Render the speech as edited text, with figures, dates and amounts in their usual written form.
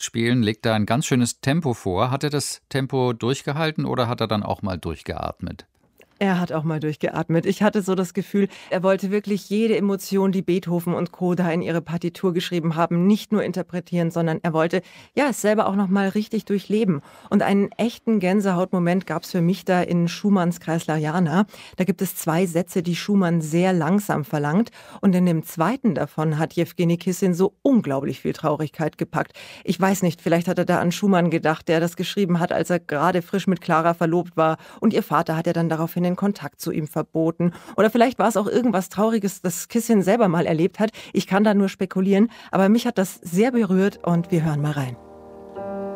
Festspielen legt da ein ganz schönes Tempo vor. Hat er das Tempo durchgehalten oder hat er dann auch mal durchgeatmet? Er hat auch mal durchgeatmet. Ich hatte so das Gefühl, er wollte wirklich jede Emotion, die Beethoven und Co. da in ihre Partitur geschrieben haben, nicht nur interpretieren, sondern er wollte ja es selber auch noch mal richtig durchleben. Und einen echten Gänsehautmoment gab es für mich da in Schumanns Kreisleriana. Da gibt es 2 Sätze, die Schumann sehr langsam verlangt. Und in dem zweiten davon hat Jewgeni Kissin so unglaublich viel Traurigkeit gepackt. Ich weiß nicht, vielleicht hat er da an Schumann gedacht, der das geschrieben hat, als er gerade frisch mit Clara verlobt war. Und ihr Vater hat ja dann daraufhin den Kontakt zu ihm verboten. Oder vielleicht war es auch irgendwas Trauriges, das Kissin selber mal erlebt hat. Ich kann da nur spekulieren, aber mich hat das sehr berührt und wir hören mal rein.